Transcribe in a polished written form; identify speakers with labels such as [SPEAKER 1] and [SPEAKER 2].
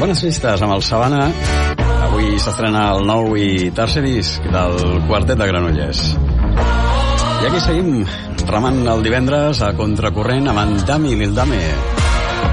[SPEAKER 1] Bones festes amb el Sabana. Avui s'estrena el nou i tercer disc del Quartet de Granollers. I aquí seguim remant el divendres a contracorrent amb en Dami Lildame.